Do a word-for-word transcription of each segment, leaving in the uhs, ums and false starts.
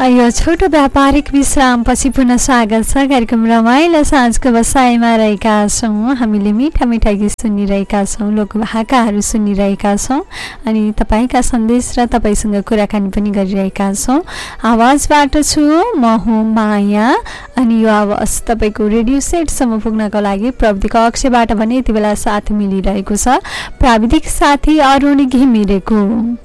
यो छोटो व्यापारिक विश्रामपछि पुनः स्वागत छ। कार्यक्रम रमाइलो साँझको बसाइमा रहेका छौँ। हामीले मिठा मिठा गीत सुनिरहेका छौँ, लोकभाकाहरू सुनिरहेका छौँ अनि तपाईँका सन्देश र तपाईँसँग कुराकानी पनि गरिरहेका छौँ। आवाजबाट छु म हुँ माया अनि यो आवाज तपाईँको रेडियो सेटसम्म पुग्नको लागि प्रविधि कक्षबाट भने यति बेला साथ मिलिरहेको छ प्राविधिक साथी अरुण घिमिरेको।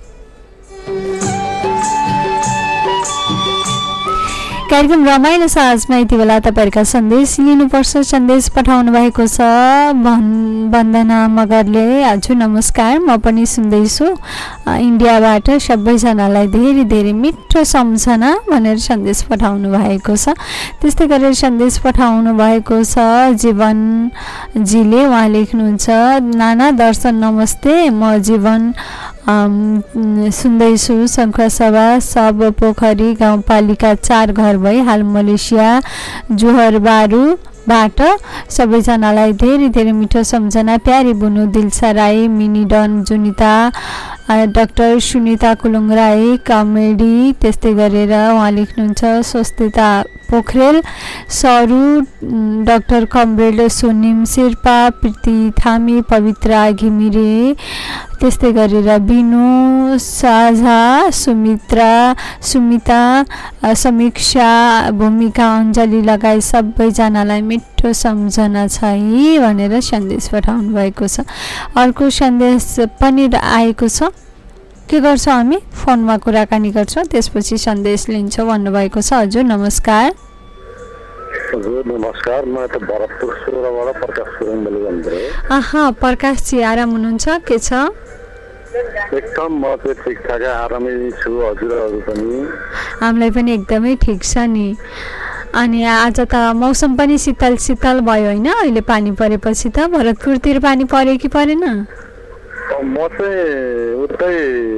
कार्यक्रम रमाइलो साँझमा यति बेला तपाईँहरूका सन्देश लिनुपर्छ। सन्देश पठाउनु भएको छ वन्दना मगरले। हजुर नमस्कार, म पनि सुन्दैछु इन्डियाबाट, सबैजनालाई धेरै धेरै मिठो सम्झना भनेर सन्देश पठाउनु भएको छ। त्यस्तै गरेर सन्देश पठाउनु भएको छ जीवनजीले। उहाँ लेख्नुहुन्छ, नाना दर्शन नमस्ते, म जीवन सुन्दैछु शङ्खसभा सब पोखरी गाउँपालिका चार घर भई हाल मलेसिया जोहरबारूबाट सबैजनालाई धेरै धेरै मिठो सम्झना। प्यारी बुनु, दिलसा Rai, mini done, जुनिता, doctor Sunita Kulung Rai, comedy. त्यस्तै गरेर उहाँ लेख्नुहुन्छ स्वस्तिता पोखरेल, सरू, डाक्टर कमरेड सोनिम शेर्पा, प्रीति थामी, पवित्रा घिमिरे। त्यस्तै गरेर बिनु, साझा, सुमित्रा, सुमिता, समीक्षा, भूमिका, अञ्जली लगायत सबैजनालाई मिठो सम्झना छ है भनेर सन्देश पठाउनु भएको छ। अर्को सन्देश पनि आएको छ। के गर्छौँ हामी, फोनमा कुराकानी गर्छौँ त्यसपछि सन्देश लिन्छौँ भन्नुभएको छ। हजुर नमस्कार। हजुर नमस्कार, म त भरतपुर सुरबाट प्रकाश गुरुङ बोलिरहेको। आहा प्रकाशजी, आराम हुनुहुन्छ? के छ? एकदम म चाहिँ ठिकठाक आरामै छु। हजुरहरू पनि? हामीलाई पनि एकदमै ठिक छ नि। अनि आज त मौसम पनि शीतल शीतल भयो होइन? अहिले पानी परेपछि त भरतपुरतिर पानी पर्यो कि परेन? म चाहिँ उतै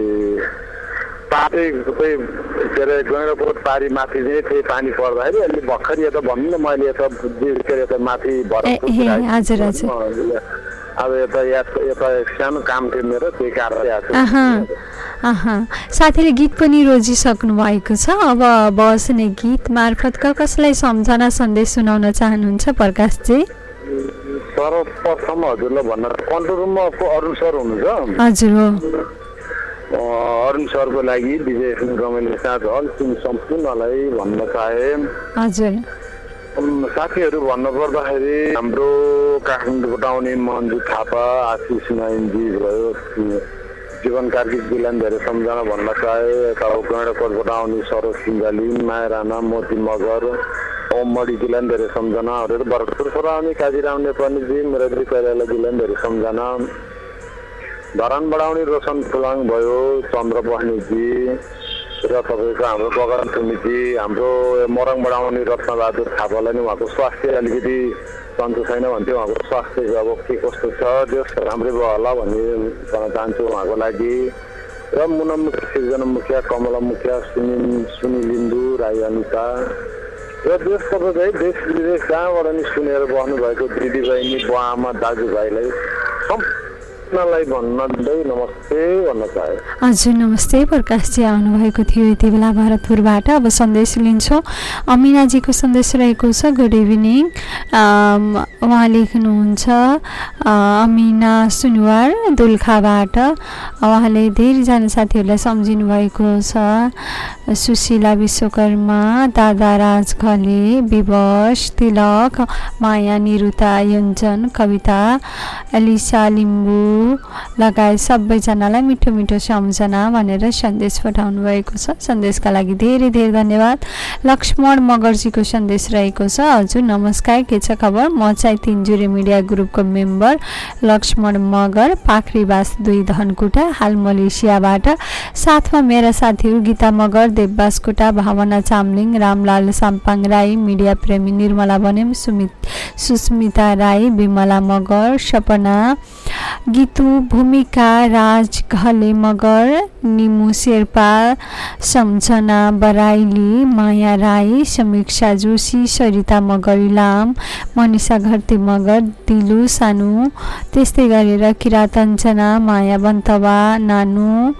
पारी उतै के अरे गैँडाकोट पारी माथि चाहिँ त्यही पानी पर्दाखेरि अहिले भर्खर यता भन्नु न मैले यता के अरे यता माथि भरतपुर हजुर हजुर अब यता यता सानो काम थियो मेरो, त्यही कारणले आएको। आहा साथीले गीत पनि रोजिसक्नु भएको छ। अब बस्ने गीत मार्फत कसलाई सम्झना सन्देश सुनाउन चाहनुहुन्छ प्रकाशजी? सर्वप्रथम हजुरलाई भन्न कन्ट्रोल रुममा अरुण सर हुनुहुन्छ। हजुर हो। अरुण सरको लागि विजय सिंह रमाइलो साथ अन्तिम सम्पूर्णलाई भन्न चाहे। हजुर साथीहरू भन्नुपर्दाखेरि हाम्रो काठमाडौँबाट आउने मन्जु थापा, आशिष नाइनजी भयो, जीवन कार्की जिल्लामा धेरै सम्झना भन्न चाहे। यता गैँडाकोटबाट आउने सरोज सिङ्गाली, माया राणा, मोती मगर, ओम मडी जिल्लामा धेरै सम्झनाहरू। भरतपुरबाट आउने काजीराम नेपालीजी, मेराजी कैलाला जिल्लामा धेरै सम्झना। धरानबाट आउने रोशन फुलाङ भयो, चन्द्र बस्नेजी र तपाईँको हाम्रो बगान थुमीजी। हाम्रो मरङबाट आउने रत्नबहादुर थापालाई नै उहाँको स्वास्थ्य अलिकति सन्चो छैन भन्थ्यो। उहाँको स्वास्थ्य अब के कस्तो छ जस राम्रै भयो होला भन्ने भन्न चाहन्छु उहाँको लागि। र मुना मुखिया, सिर्जना मुखिया, कमला मुखिया, सुनिल सुनिल लिम्बू, राई अनिता र देश तपाईँको है देश विदेश कहाँबाट नि सुनेर बस्नुभएको दिदी बहिनी, बुवा आमा, दाजुभाइलाई लाई भन्दै नमस्ते भन्न चाहे। हजुर नमस्ते। प्रकाशजी आउनुभएको थियो यति बेला भरतपुरबाट। अब सन्देश लिन्छौँ। अमिनाजीको सन्देश रहेको छ। Good evening. उहाँ लेख्नुहुन्छ अमिना सुनवार दुल्खाबाट। उहाँले धेरैजना साथीहरूलाई सम्झिनु भएको छ। सुशीला विश्वकर्मा, दादा राज घले, विवश, तिलक, माया, निरुता, योन्जन, कविता, एलिसा लिम्बू लगायत सबैजनालाई मिठो मिठो सम्झना भनेर सन्देश पठाउनु भएको छ। सन्देशका लागि धेरै धेरै धन्यवाद। लक्ष्मण मगरजीको सन्देश रहेको छ। हजुर नमस्कार, के छ खबर? म चाहिँ तिनजुरे मिडिया ग्रुपको मेम्बर लक्ष्मण मगर, पाखरीवास दुई धनकुटा, हाल मलेसियाबाट। साथमा मेरा साथीहरू गीता मगर, देवबास कोटा, भावना चामलिङ, रामलाल साम्पाङ राई, मिडिया प्रेमी निर्मला बनेम, सुमित सुस्मिता राई, विमला मगर, सपना गीतु, भूमिका, राज घले मगर, निमु शेर्पा, सम्झना बराइली, माया राई, समीक्षा जोशी, सरिता मगर इलाम, मनिषा घरती मगर, दिलु सानु, त्यस्तै गरेर किरातञ्जना, माया बन्तवा, नानु,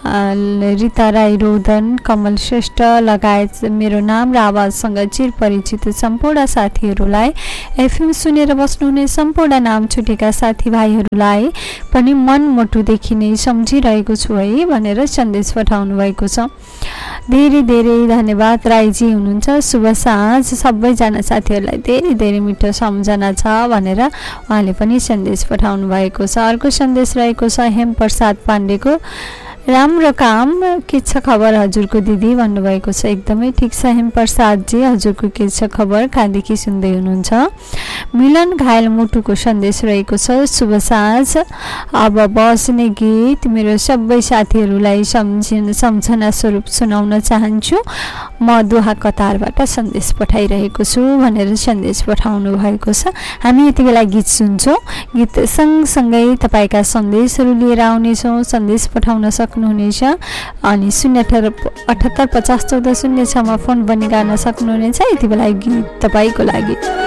रिता राई रोदन, कमल श्रेष्ठ लगायत मेरो नाम र आवाजसँग चिरपरिचित सम्पूर्ण साथीहरूलाई, एफएम सुनेर बस्नुहुने सम्पूर्ण नाम छुटेका साथीभाइहरूलाई पनि मनमुटुदेखि नै सम्झिरहेको छु है भनेर सन्देश पठाउनु भएको छ। धेरै धेरै धन्यवाद राईजी हुनुहुन्छ। शुभ साँझ सबैजना साथीहरूलाई धेरै धेरै मिठो सम्झना छ भनेर उहाँले पनि सन्देश पठाउनु भएको छ। अर्को सन्देश रहेको छ हेम प्रसाद पाण्डेको, राम्रो काम, के छ खबर हजुरको दिदी भन्नुभएको छ। एकदमै ठिक छ हेम प्रसादजी, हजुरको के छ खबर, कहाँदेखि सुन्दै हुनुहुन्छ। मिलन घायल मुटुको सन्देश रहेको छ, शुभ साँझ। अब बस्ने गीत मेरो सबै साथीहरूलाई सम्झिन सम्झना स्वरूप सुनाउन चाहन्छु, म दोहा कतारबाट सन्देश पठाइरहेको छु भनेर सन्देश पठाउनु भएको छ। हामी यति बेला गीत सुन्छौँ, गीत सँगसँगै तपाईँका सन्देशहरू लिएर आउनेछौँ। सन्देश पठाउन सक्नुहुनेछ अनि शून्य अठहत्तर पचास चौध शून्य छमा फोन पनि गर्न सक्नुहुनेछ। यति बेला गीत तपाईँको लागि।